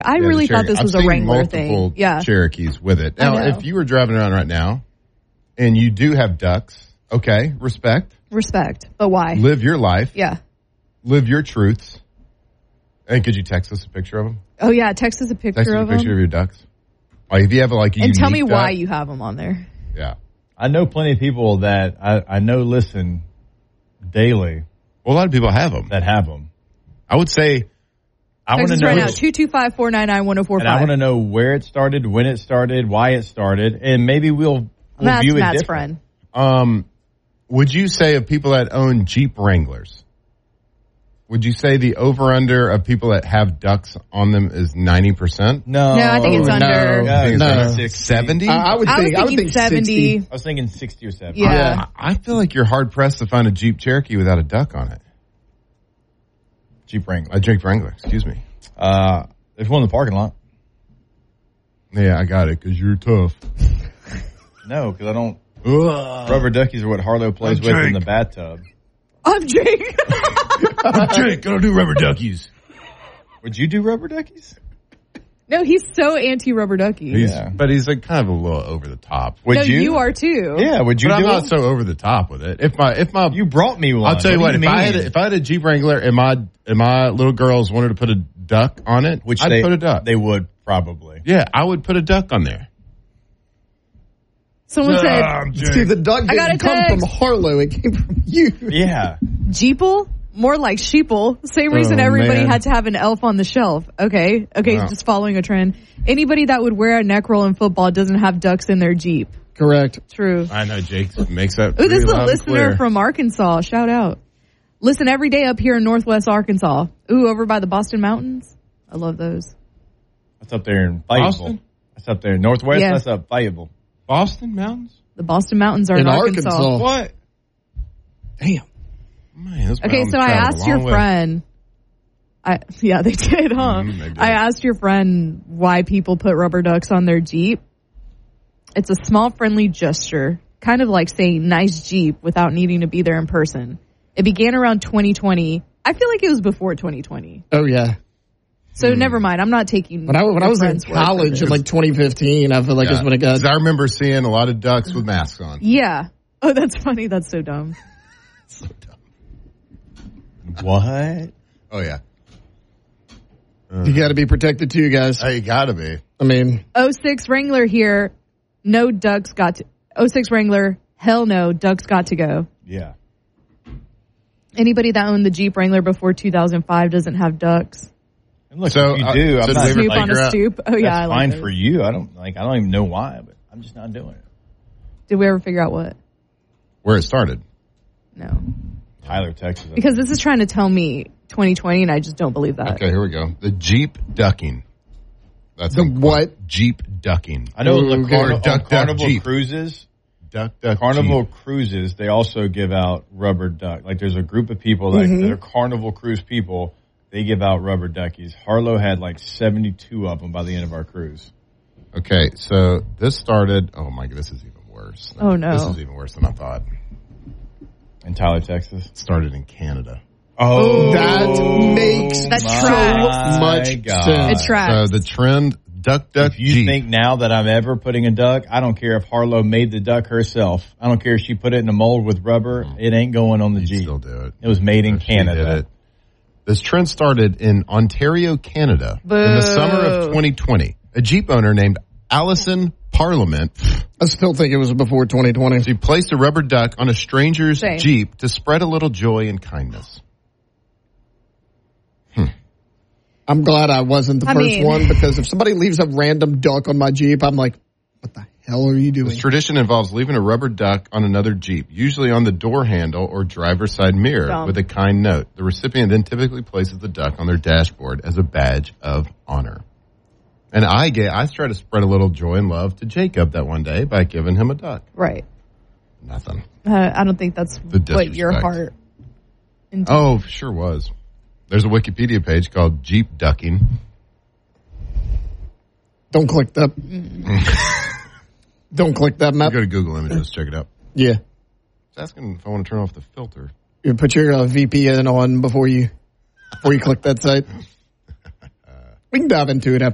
I really thought this was a Wrangler thing. Yeah. Cherokees with it. Now, if you were driving around right now and you do have ducks, okay, respect. Respect. But why? Live your life. Yeah. Live your truths. And could you text us a picture of them? Oh, yeah. Text us a picture of them. Text us a picture of your ducks. Like, if you have like a and tell me duck, why you have them on there. Yeah. I know plenty of people that I know listen daily. Well, a lot of people have them. That have them. I would say, I want to know. Right now, 225-499-1045. And I want to know where it started, when it started, why it started, and maybe we'll view it Matt's different. friend. Would you say of people that own Jeep Wranglers, would you say the over-under of people that have ducks on them is 90%? No. I think it's under. No. 70? I was thinking 70. 60. I was thinking 60 or 70. Yeah. I feel like you're hard-pressed to find a Jeep Cherokee without a duck on it. Jeep Wrangler. A Jeep Wrangler, excuse me. There's one in the parking lot. Yeah, I got it, because you're tough. No, because I don't. Rubber duckies are what Harlow plays with in the bathtub. I'm Jake. I'm Jake. I don't do rubber duckies. Would you do rubber duckies? No, he's so anti-rubber duckies. But he's like kind of a little over the top. Would you? You are too. Yeah, would you but do I'm not so over the top with it. If my You brought me one. I'll tell you what, if I had a Jeep Wrangler and my little girls wanted to put a duck on it, I'd put a duck. They would probably. Yeah, I would put a duck on there. Someone said, see, the duck didn't come from Harlow. It came from you. Yeah. Jeeple? More like sheeple. Same reason everybody had to have an elf on the shelf. Okay, wow. Just following a trend. Anybody that would wear a neck roll in football doesn't have ducks in their Jeep. Correct. True. I know Jake makes that. Ooh, this is a listener from Arkansas. Shout out. Listen every day up here in Northwest Arkansas. Ooh, over by the Boston Mountains. I love those. That's up there in Fayetteville. That's up there in Northwest. Yeah. That's up Fayetteville. Boston Mountains? The Boston Mountains are in Arkansas. What? Damn. Man, okay, so I asked your friend. Yeah, they did, huh? They did. I asked your friend why people put rubber ducks on their Jeep. It's a small, friendly gesture, kind of like saying nice Jeep without needing to be there in person. It began around 2020. I feel like it was before 2020. Oh, yeah. So never mind. I'm not taking. When I was in college in like 2015, I feel like that's when it got. I remember seeing a lot of ducks with masks on. Yeah. Oh, that's funny. That's so dumb. So dumb. What? Oh, yeah. You got to be protected too, guys. You got to be. I mean. 06 Wrangler here. No ducks got to. 06 Wrangler. Hell no. Ducks got to go. Yeah. Anybody that owned the Jeep Wrangler before 2005 doesn't have ducks. And look, if you do, I'm not Snoop on a stoop. Oh yeah, that's fine for you. I don't even know why, but I'm just not doing it. Did we ever figure out what? Where it started? No. Tyler, Texas. Because this is trying to tell me 2020, and I just don't believe that. Okay, here we go. The Jeep ducking. That's the what? Jeep ducking. I know the Carnival Jeep. Cruises. Duck Carnival Jeep. Cruises, they also give out rubber duck. Like there's a group of people that are Carnival Cruise people. They give out rubber duckies. Harlow had like 72 of them by the end of our cruise. Okay, so this started. Oh my god, this is even worse. Oh no, this is even worse than I thought. In Tyler, Texas, it started in Canada. Oh, that makes so much sense. It tracks. So the trend, duck. If you think now that I'm ever putting a duck, I don't care if Harlow made the duck herself. I don't care if she put it in a mold with rubber. It ain't going on the Jeep. Still do it. It was made in Canada. This trend started in Ontario, Canada, in the summer of 2020. A Jeep owner named Allison Parliament. I still think it was before 2020. She placed a rubber duck on a stranger's Jeep to spread a little joy and kindness. I'm glad I wasn't the first one, because if somebody leaves a random duck on my Jeep, I'm like, what the hell are you doing? This tradition involves leaving a rubber duck on another Jeep, usually on the door handle or driver's side mirror, with a kind note. The recipient then typically places the duck on their dashboard as a badge of honor. And I tried to spread a little joy and love to Jacob that one day by giving him a duck. Right. Nothing. I don't think that's what your heart intended. Oh, sure was. There's a Wikipedia page called Jeep Ducking. Don't click that. Don't click that map. Go to Google Images, check it out. Yeah. It's asking if I want to turn off the filter. You put your VPN on before you click that site. We can dive into it after